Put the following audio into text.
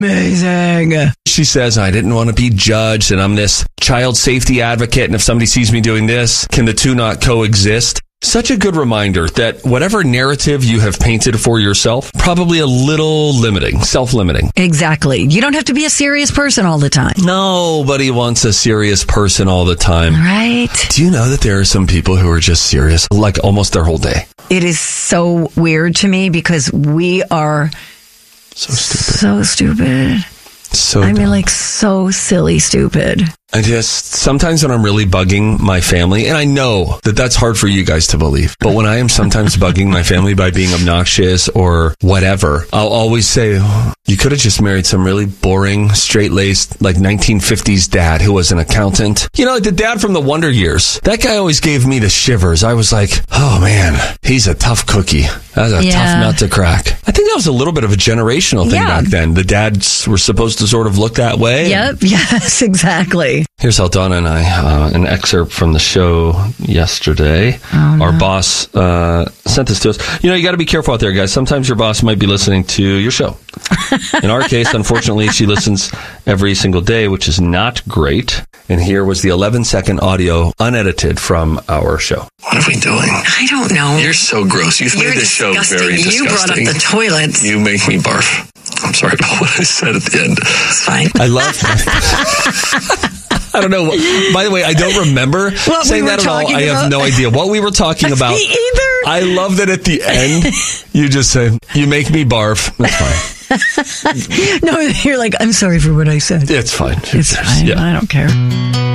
amazing. She says, I didn't want to be judged, and I'm this child safety advocate, and if somebody sees me doing this, can the two not coexist? Such a good reminder that whatever narrative you have painted for yourself, probably a little limiting, self-limiting. Exactly. You don't have to be a serious person all the time. Nobody wants a serious person all the time. Right? Do you know that there are some people who are just serious, like almost their whole day? It is so weird to me because we are so stupid. So stupid. So I mean, like, so silly stupid. I just, sometimes when I'm really bugging my family, and I know that that's hard for you guys to believe, but when I am sometimes bugging my family by being obnoxious or whatever, I'll always say, you could have just married some really boring, straight-laced, like 1950s dad who was an accountant. You know, like the dad from the Wonder Years. That guy always gave me the shivers. I was like, oh man, he's a tough cookie. That's a tough nut to crack. I think that was a little bit of a generational thing back then. The dads were supposed to sort of look that way. Yep. Yes, exactly. Here's how Donna and I, an excerpt from the show yesterday. Oh, no. Our boss sent this to us. You know, you got to be careful out there, guys. Sometimes your boss might be listening to your show. In our case, unfortunately, she listens every single day, which is not great. And here was the 11-second audio, unedited, from our show. What are we doing? I don't know. You're so gross. You've made this show very disgusting. You brought up the toilets. You make me barf. I'm sorry about what I said at the end. It's fine. I love I don't know. By the way, I don't remember saying that at all. I have no idea what we were talking about. Me either. I love that at the end, you just say, you make me barf. That's fine. No, you're like, I'm sorry for what I said. It's fine. It's fine. Yeah. I don't care.